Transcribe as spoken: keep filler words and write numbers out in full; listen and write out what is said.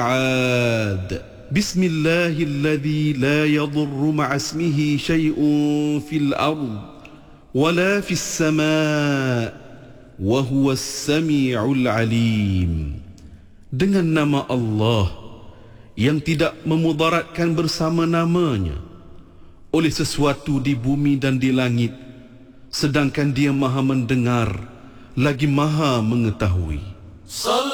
عاد بسم الله الذي لا يضر مع اسمه شيء في الأرض ولا في السماء وهو السميع العليم. Dengan nama Allah yang tidak memudaratkan bersama namanya oleh sesuatu di bumi dan di langit, sedangkan Dia Maha mendengar lagi Maha mengetahui.